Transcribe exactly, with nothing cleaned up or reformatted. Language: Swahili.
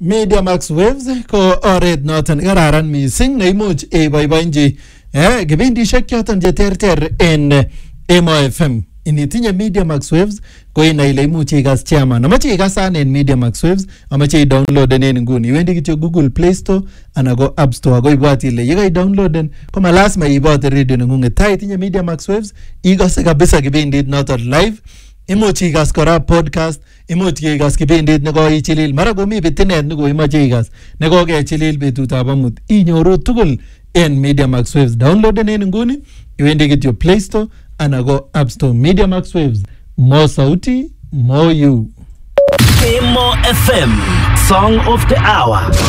Media Max Waves ko oret noton kararan mising neimuch iboiboenji eh kibindishek choton che terter en Emo F M. Initinye Media Max Waves ko inai ile imuch igas chairman. Amache igasan en Media Max Waves, amache i-downloaden en nguni. Iwendi kityo Google Play Store ana go App Store ko ibwat ile yeka downloaden ko malasima ibote radio nengunget. Ta itinye Media Max Waves, igase kabisa kibindit noton live. Imuch igas kora podcast, imuch igas kibindit neko ichilil. Mara komi bitinet neko imache igas neko kechilil betutab amut. Inyoru tugul en Media Max Waves. Downloaden en nguni, iwendi kityo Play Store ana go App Store. Media Max Waves, more sauti, more you. Emo F M, Song of the Hour.